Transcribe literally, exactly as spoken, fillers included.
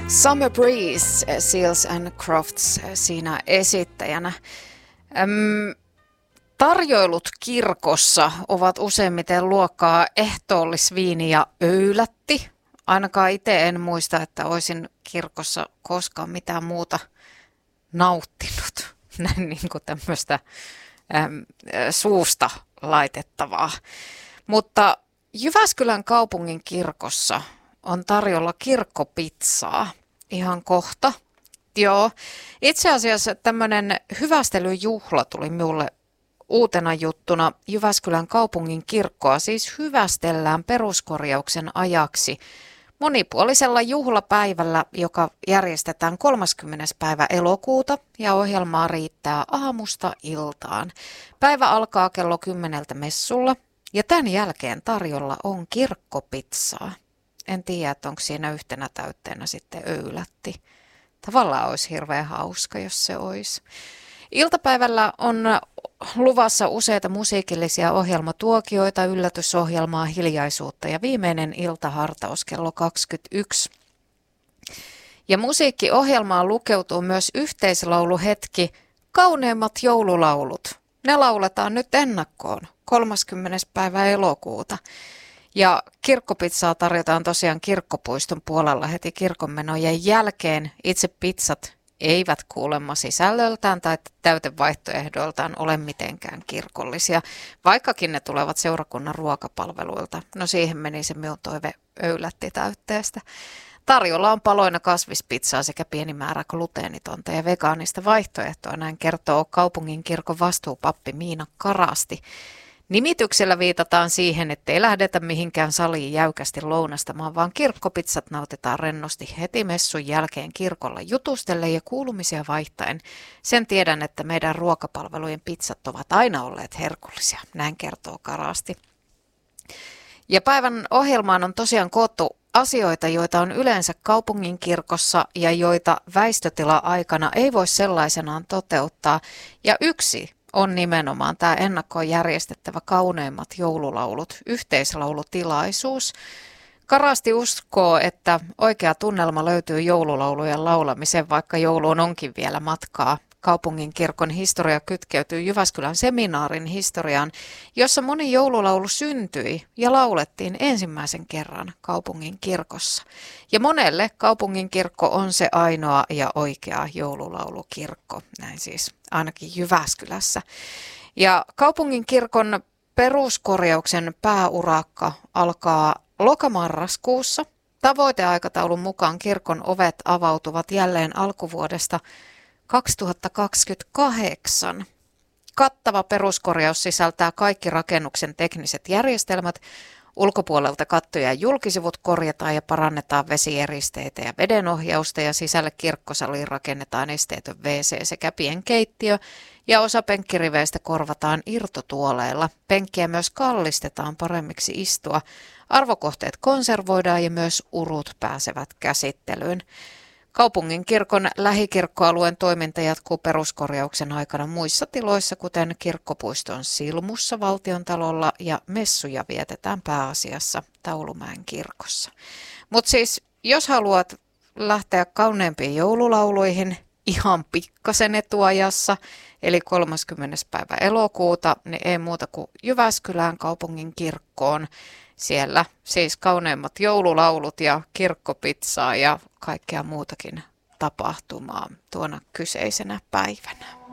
Summer Breeze, Seals and Crofts siinä esittäjänä. Öm, tarjoilut kirkossa ovat useimmiten luokkaa ehtoollisviini ja öylätti. Ainakaan itse en muista, että olisin kirkossa koskaan mitään muuta nauttinut. Näin niin kuin tämmöistä äm, suusta laitettavaa. Mutta Jyväskylän kaupungin kirkossa on tarjolla kirkkopizzaa ihan kohta. Joo, itse asiassa tämmöinen hyvästelyjuhla tuli minulle uutena juttuna. Jyväskylän kaupungin kirkkoa siis hyvästellään peruskorjauksen ajaksi monipuolisella juhlapäivällä, joka järjestetään kolmaskymmenes päivä elokuuta ja ohjelmaa riittää aamusta iltaan. Päivä alkaa kello kymmeneltä messulla ja tämän jälkeen tarjolla on kirkkopizzaa. En tiedä, että onko siinä yhtenä täytteenä sitten öylätti. Tavallaan olisi hirveän hauska, jos se olisi. Iltapäivällä on luvassa useita musiikillisia ohjelmatuokioita, yllätysohjelmaa, hiljaisuutta ja viimeinen iltahartaus kello kaksikymmentäyksi. Ja musiikkiohjelmaan lukeutuu myös yhteislauluhetki Kauneimmat joululaulut. Ne lauletaan nyt ennakkoon kolmaskymmenes päivä elokuuta. Ja kirkkopizzaa tarjotaan tosiaan kirkkopuiston puolella heti kirkonmenojen jälkeen. Itse pizzat eivät kuulemma sisällöltään tai täytevaihtoehdoiltaan ole mitenkään kirkollisia, vaikkakin ne tulevat seurakunnan ruokapalveluilta. No siihen meni se minun toive öylätti täytteestä. Tarjolla on paloina kasvispizzaa sekä pieni määrä gluteenitonta ja vegaanista vaihtoehtoa, näin kertoo kaupungin kirkon vastuupappi Miina Karasti. Nimityksellä viitataan siihen, ettei lähdetä mihinkään saliin jäykästi lounastamaan, vaan kirkkopizzat nautitaan rennosti heti messun jälkeen kirkolla jutustelle ja kuulumisia vaihtaen. Sen tiedän, että meidän ruokapalvelujen pizzat ovat aina olleet herkullisia, näin kertoo Karasti. Ja päivän ohjelmaan on tosiaan koottu asioita, joita on yleensä kaupungin kirkossa ja joita väistötila-aikana ei voi sellaisenaan toteuttaa. Ja yksi on nimenomaan tämä ennakkoon järjestettävä Kauneimmat joululaulut, yhteislaulutilaisuus. Karasti uskoo, että oikea tunnelma löytyy joululaulujen laulamiseen, vaikka jouluun onkin vielä matkaa. Kaupungin kirkon historia kytkeytyy Jyväskylän seminaarin historiaan, jossa moni joululaulu syntyi ja laulettiin ensimmäisen kerran kaupungin kirkossa. Ja monelle kaupungin kirkko on se ainoa ja oikea joululaulukirkko, näin siis ainakin Jyväskylässä. Ja kaupungin kirkon peruskorjauksen pääurakka alkaa lokamarraskuussa. Tavoiteaikataulun mukaan kirkon ovet avautuvat jälleen alkuvuodesta kaksituhattakaksikymmentäkahdeksan. Kattava peruskorjaus sisältää kaikki rakennuksen tekniset järjestelmät. Ulkopuolelta katto- ja julkisivut korjataan ja parannetaan vesieristeitä ja vedenohjausta ja sisälle kirkkosaliin rakennetaan esteetön W C sekä pienkeittiö ja osa penkkiriveistä korvataan irtotuoleilla. Penkkiä myös kallistetaan paremmiksi istua. Arvokohteet konservoidaan ja myös urut pääsevät käsittelyyn. Kaupungin kirkon lähikirkkoalueen toiminta jatkuu peruskorjauksen aikana muissa tiloissa, kuten kirkkopuiston Silmussa, Valtiontalolla ja messuja vietetään pääasiassa Taulumäen kirkossa. Mutta siis, jos haluat lähteä kauneimpiin joululauluihin ihan pikkasen etuajassa, eli kolmaskymmenes päivä elokuuta, niin ei muuta kuin Jyväskylään kaupungin kirkkoon. Siellä siis kauneimmat joululaulut ja kirkkopizzaa ja kaikkea muutakin tapahtumaa tuona kyseisenä päivänä.